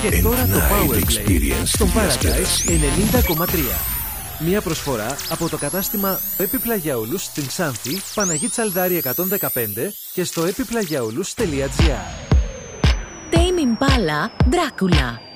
Και τώρα το Powerplay στον Paradise 90,3. Μια προσφορά από το κατάστημα Επιπλαγιαούλους στην Ξάνθη, Παναγή Τσαλδάρη 115 και στο epiplagiaoulous.gr. Tame Impala, Dracula.